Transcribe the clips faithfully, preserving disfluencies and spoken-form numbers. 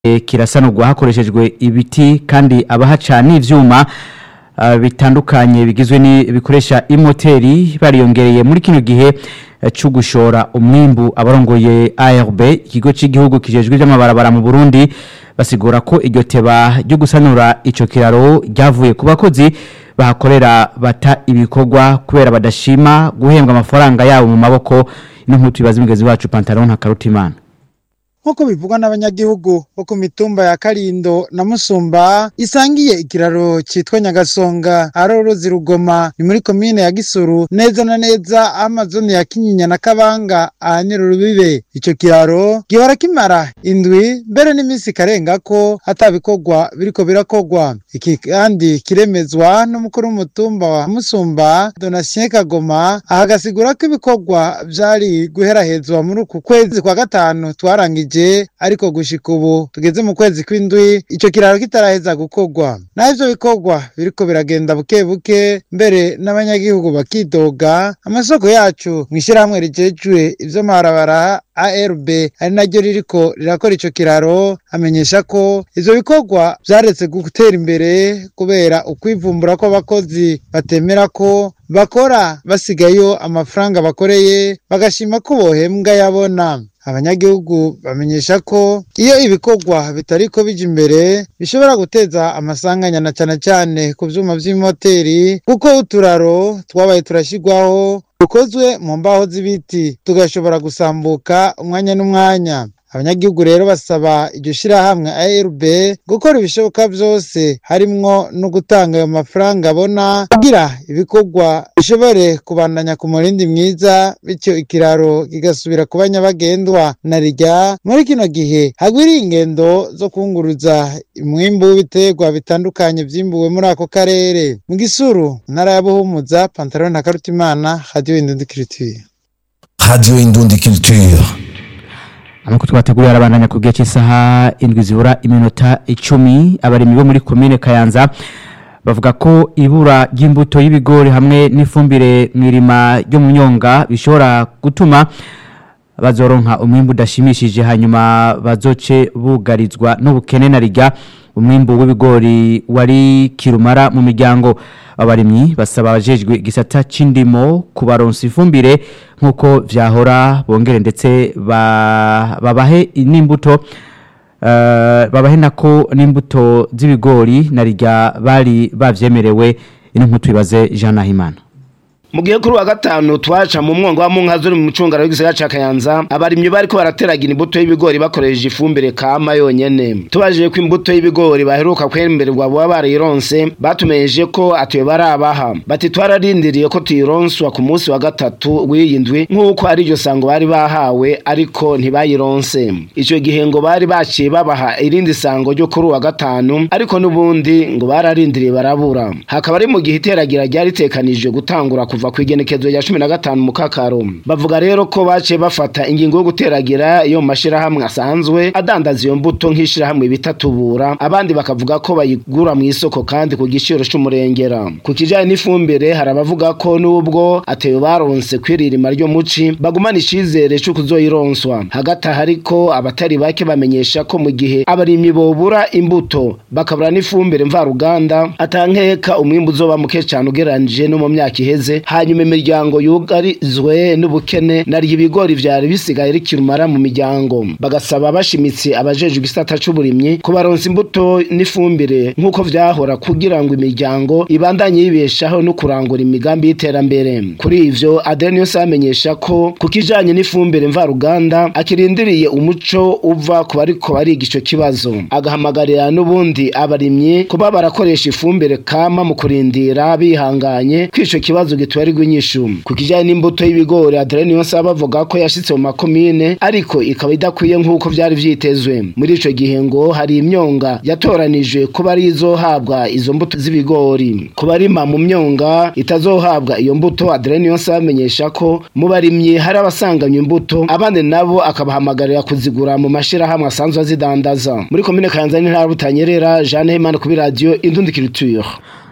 kirasanurwa hakoreshejwe ibiti kandi abahaca n'ivyuma uh, bitandukanye bigizwe ni bikoresha imoteri bariyongereye muri kino gihe cyo gushora umwimbu abarongoye A R B ikigo cy'igihugu kijejwe by'amabarabara mu Burundi basigura ko iryo teba ryo gusanura ico kiraro ryavuye ku bakozi bahakorera bata ibikorwa kubera badashima guhembwa amafaranga yabo mu maboko n'inkutu ibazimigezi wacu Pantalon na Karutimana. Nkuko bivugwa n'abanyagihugu bo ku mitumba ya Karindo na Musumba isangiye ikiraro citwa Nyagasonga aroruzi Rugoma ni muri komine ya Gisuru neza na neza amazone ya Kinyinya na Kabanga ahanyura rubibe. Ico kiraro gihora kimara indwi mbere n'imisi karenga ko hatabikorwa biriko birakogwa. Iki kandi kiremezwa n'umukuru w'umutumba wa Musumba Donatien Kagoma ahagasigura ko ibikorwa vyari guherahezwa muri uku kwezi kwa gatanu twarangije ariko gushika ubu tugeze mu kwezi kw'indwi ico kiraro kitaraheza gukogwa. Na ivyo bikorwa biriko biragenda buke buke mbere n'abanyagihugu bakidoga amasoko yacu mwishirahamwe rijejwe ivyo mabarabara A R B ari naryo ririko rirakora ico kiraro amenyesha ko ivyo bikorwa vyaretse gutera imbere kubera ukwivumbura ko abakozi batemera ko bakora basigayo amafaranga bakoreye bagashima ko bohembwa yabona. Abanyagihugu bamenyesha ko iyo ibikorwa bitariko bija imbere bishobora guteza amasanganya na cyane cyane ku vyuma vy'imoteri kuko uturaro twabaye turashigwaho dukozwe mu mbaho z'ibiti tugashobora gusambuka umwanya n'umwanya. Abanyagihugu rero basaba iryo shirahamwe A R B gukora ibishoboka vyose harimwo no gutanga ayo mafaranga abona kugira ibikorwa bishobore kubandanya ku murindi mwiza bityo ikiraro kigasubira kuba nyabagendwa na rijya muri kino gihe hagwiriye ingendo zo kunguruza umwimbu w'ibiterwa bitandukanye vyimbuwe muri ako karere. Mu Gisuru ntara ya Buhumuza Pantalon na Karutimana Radio Indundi Culture. Radio Indundi Culture. Amakuru twateguriye arabandanya ku gihe cy'isaha indwi zibura iminota icumi abarimi bo muri commune Kayanza bavuga ko ibura ry'imbuto y'ibigori hamwe n'ifumbire mwirima ryo mu Nyonga bishobora gutuma bazoronka umwimbu udashimishije hanyuma bazoce bugarizwa n'ubukene na rijya umwimbu w'ibigori wari kirumara mu miryango. Abarimyi basaba abajejwe igisata c'indimo kubaronsa ifumbire nkuko vyahora bongere ndetse babahe n'imbuto uh, babahe nako n'imbuto z'ibigori na rijya bari bavyemerewe. Inkutu ibaze Jean Nahimana. Mugihe kuri wa gatanu twaca mu mwongo wa Munkazuri mu mucungara w'igisagara ca Kayanza abarimyi bariko barateragira imbuto y'ibigori bakoresheje ifumbire kama yonyene. Tubajije ko imbuto y'ibigori baheruka kwemererwa bo barayironse batumejeje ko atuye barabaha bati twararindiriye ko tuyironswa ku munsi wa gatatu w'iyindwi nkuko ari ryo sango bari bahawe ariko ntibayironse. Ico gihe ngo bari baciye babaha irindi sango ryo kuri wa gatanu ariko nubundi ngo bararindiriye barabura. Hakaba ari mu gihe iteragira ryari tekanije gutangura kuva kwigenekezo ya cumi na gatanu mu Kakaro. Bavuga rero ko bace bafata ingingo yo guteragira iyo mashira hamwe asanzwe adandaza iyo mbuto nkishira hamwe bitatubura abandi bakavuga ko bayigura mu isoko kandi ku giciro cy'umurengera. Ku kijanye n'ifumbire harabavuga ko nubwo ateyo baronse kwiririma ryo muci bagumana icizere cyo kuzoyironswa. Hagati hariko abatari bake bamenyesha ko mu gihe abarimyi bobura imbuto bakabura n'ifumbire mva ruganda atankeka umwimbu uzoba muke cyane ugeranije no mu myaka iheze. Hanyuma imiryango yugarizwe n'ubukene nari ibigori vyari bisigaye rikirumara mu miryango. Bagasaba bashimitse abajeje igisata c'uburimyi ko baronse imbuto n'ifumbire nkuko vyahora kugira ngo imiryango ibandanye yibeshaho no kurangura imigambi y'iterambere. Kuri ivyo Adenio samenyesha ko kukijanye n'ifumbire mva ruganda akirindiriye umuco uva ku bariko bariga ico kibazo. Agahamagarira n'ubundi abarimyi kuba barakoresha ifumbire kama mu kurindira bihanganye kwico kibazo gitwari rw'inyishu. Kukijanye n'imbuto y'ibigori Adenio sabavuga ko yashitse mu makomine ariko ikaba idakwiye nkuko vyari vyitezwe. Muri ico gihe ngo hari imyonga yatoranijwe ko bari izohabwa izo mbuto z'ibigori. Kubarima mu myonga itazohabwa iyo mbuto Adenio samenyesha ko mu barimyi hari abasanganywe imbuto abandi nabo akabahamagarira kuzigura mu mashira hamwe asanzwe azidandaza. Muri komine Kayanza n'intara Butanyerera Jean Nahimana ku radio Indundi Culture.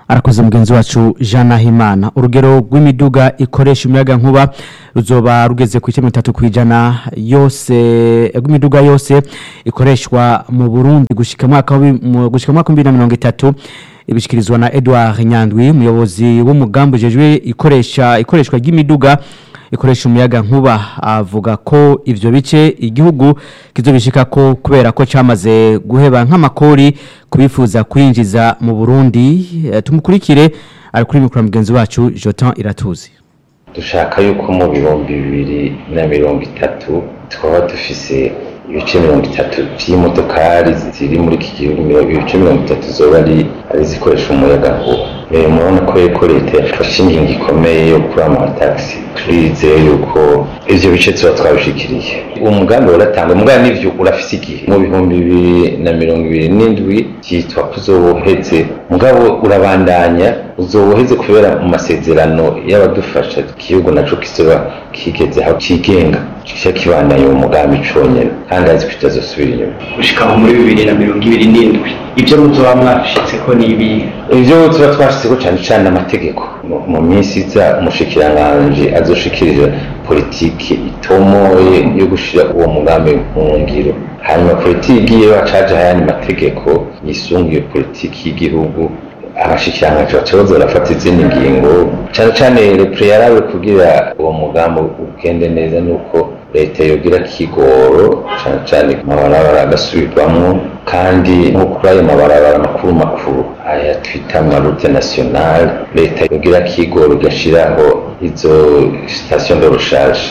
arakoze mugenzi wacu Jean Nahimana. Urugero rw'imiduga ikoresha umuyaga nkuba ruzoba rugeze ku icumi bitatu kwijana yose rw'imiduga yose ikoreshwa mu Burundi gushika mwaka gushika mwaka bibiri na mirongo itatu. Ibishikirizwa na Edouard Nyandwi, umuyobozi w'umugambi ujejwe ikoresha ikoreshwa ry'imiduga ikoresha umuyaga nkuba. Avuga ko ivyo bice igihugu kizobishika ko kubera ko cyamaze guheba nk'amakori kubifuza kwinjiza mu Burundi. Tumukurikire ari kuri mikoro mugenzi wacu Jotan Iratuzi. Dushaka yuko mu bihumbi bibiri na mirongo itatu twaba dufise ibice mirongo itatu by'imodokari ziri muri iki gihugu, ibice mirongo itatu zoba ari zikoresha umuyaga nkuba. Murabona ko yuko leta yafashe ingingo ikomeye yo kuri amataxi. Twizeye yuko ivyo bice tuba twabishikiriye. Uwo mugambi uratanga umugambi n'ivyo urafise igihe mu bihumbi bibiri na mirongo ibiri n'indwi cyitwa kuzoheze, mugabo urabandanya uzoheze kubera mu masezerano y'abadufasha igihugu naco kizoba kigeze aho kigenga kisha kibanaye mu mugambi conyene kandi azi kwitazosubira inyuma gushika muri bibiri na mirongo ibiri n'indwi. Ivyo muzoba mwashitse ko nibi ivyo tuba twashitse ko cyane cyane amategeko mu minsi iza umushikiranganje azoshikirira politiki itomoye yo gushira uwo mugambi mu ngiro. Hanyuma politiki iyo acaje hayani mategeko yisungiye politiki y'igihugu, abashikiranganje bacoza barafata izindi ngingo cyane cyane repreyarabe kugira uwo mugambi ugende neza, nuko leta yogira kigoro cyane cyane mabarabara agasubirwamwo, kandi nko kuri ayo mabarabara makuru makuru aya twita marute nationale, leta yogira kigoro gashiraho izo station de recharge.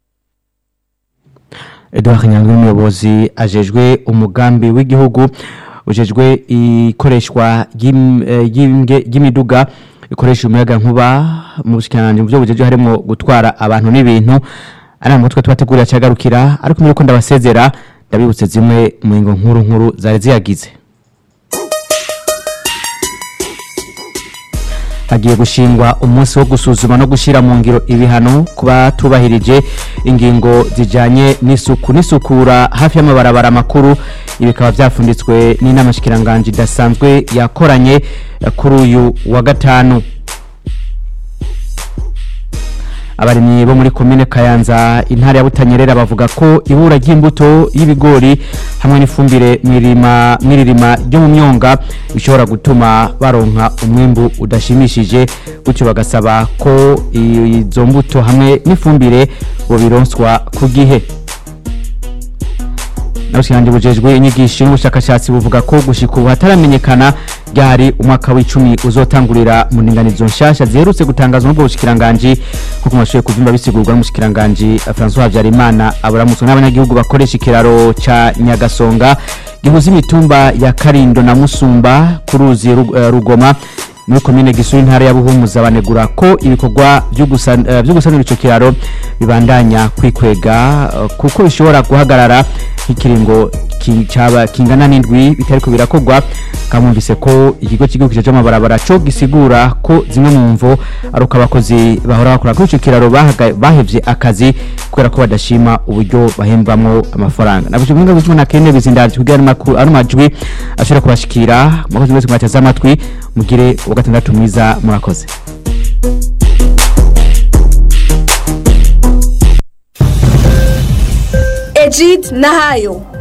Edouard Nyandwi, umuyobozi ajejwe umugambi w'igihugu ujejwe ikoreshwa y'imiduga ikoresha umuyaga nkuba mu bushikiranganje mu byo bujeje harimo gutwara abantu n'ibintu. Ari mu mutwe twategurira cyagarukira, ariko muri ko ndabasezera ndabibutse zimwe mu ngo nkuru nkuru zari ziyagize. Hagiye gushingwa umunsi wo gusuzuma no gushira mu ngiro ibihano kuba tubahirije ingingo zijanye n'isuku n'isukura hafi y'amabarabara makuru. Ibikaba byafunditswe n'inama shikiranganje idasanzwe yakoranye kuri uyu wa gatanu. Abarimyi bo muri komine Kayanza intara ya Butanyerera bavuga ko ibura ry'imbuto y'ibigori hamwe n'ifumbire mirima miririma ryo mu myonga bishobora gutuma baronka umwimbu udashimishije, gutyo bagasaba ko izo mbuto hamwe n'ifumbire bo bironswa ku gihe. Nabushikiranganje bujejwe inyigisho n'ubushakashatsi buvuga ko gushika ubu hataramenyekana ryari umwaka w'icumi uzotangurira mu ndinganizo nshasha ziherutse gutangazwa n'ubwo bushikiranganje, kuko mashoye kuvimba bisigurwa n'umushikiranganje François Habyarimana aburamutswe n'abanyagihugu bakoresha ikiraro ca Nyagasonga gihuza imitumba ya Karindo na Musumba ku ruzi Rugoma muri komine Gisuru intara ya Buhumuza. Banegura ko ibikorwa byo gusanura ico kiraro bibandanya kwikwega kuko bishobora guhagarara ikiringo cyaba kingana n'indwi bitariko birakogwa. Kamumvise ko ikigo cy'igihugu cyo amabarabara cyo gisigura ko zimwe mu mvo aruka abakozi bahora bakora kuri ico kiraro bahevye akazi kubera ko badashima uburyo bahembwamo amafaranga. Nabuje mwinga buzwe na Kene bizindavye kugira makuru ari majwi ashobora kubashikira makozi mwese mwateza amatwi mugire wa gatandatu mwiza murakoze. Ejid Nahayo.